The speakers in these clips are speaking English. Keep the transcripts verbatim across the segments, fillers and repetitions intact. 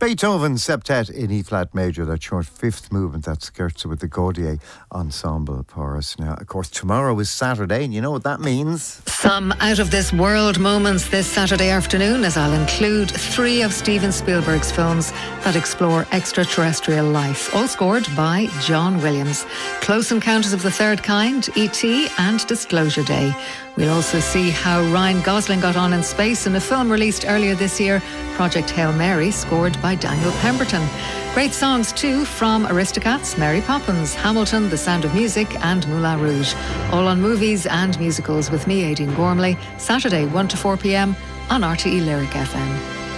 Beethoven's Septet in E-flat major, that short fifth movement that skirts with the Gaudier Ensemble for us. Now, of course, tomorrow is Saturday, and you know what that means. Some out-of-this-world moments this Saturday afternoon, as I'll include three of Steven Spielberg's films that explore extraterrestrial life, all scored by John Williams. Close Encounters of the Third Kind, E T and Disclosure Day. We'll also see how Ryan Gosling got on in space in a film released earlier this year, Project Hail Mary, scored by Daniel Pemberton. Great songs too from Aristocats, Mary Poppins, Hamilton, The Sound of Music and Moulin Rouge. All on movies and musicals with me, Aideen Gormley, Saturday one to four p.m. on R T E Lyric F M.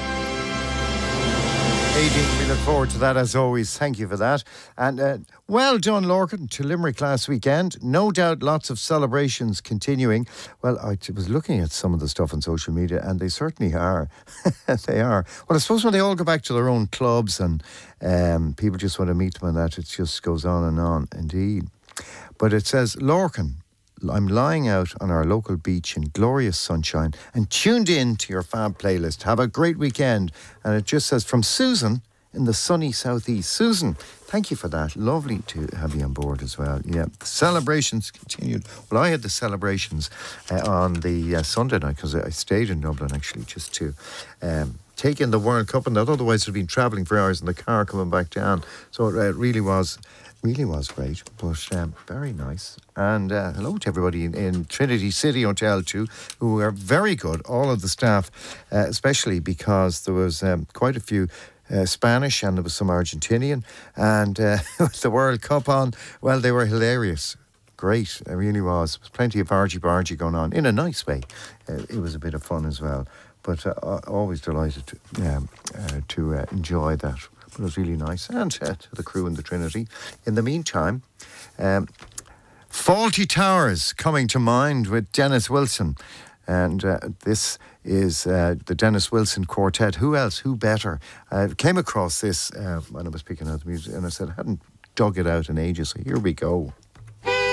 Aideen, we look forward to that as always. Thank you for that. And uh, well done, Lorcan, to Limerick last weekend. No doubt lots of celebrations continuing. Well, I was looking at some of the stuff on social media and they certainly are. They are. Well, I suppose when they all go back to their own clubs and um, people just want to meet them and that, it just goes on and on, indeed. But it says, Lorcan, I'm lying out on our local beach in glorious sunshine and tuned in to your fab playlist. Have a great weekend. And it just says, from Susan in the sunny southeast. Susan, thank you for that. Lovely to have you on board as well. Yeah, the celebrations continued. Well, I had the celebrations uh, on the uh, Sunday night because I stayed in Dublin actually just to um, take in the World Cup and that. Otherwise I'd been travelling for hours in the car coming back down. So it uh, really was... Really was great, but um, very nice. And uh, hello to everybody in, in Trinity City Hotel too, who were very good, all of the staff, uh, especially because there was um, quite a few uh, Spanish and there was some Argentinian. And uh, with the World Cup on, well, they were hilarious. Great, it really was. There was plenty of argy-bargy going on, in a nice way. Uh, it was a bit of fun as well. But uh, always delighted to, um, uh, to uh, enjoy that. It was really nice, and uh, to the crew in the Trinity. In the meantime, um, Faulty Towers coming to mind with Dennis Wilson. And uh, this is uh, the Dennis Wilson Quartet. Who else? Who better? I came across this uh, when I was picking out the music, and I said I hadn't dug it out in ages, so here we go.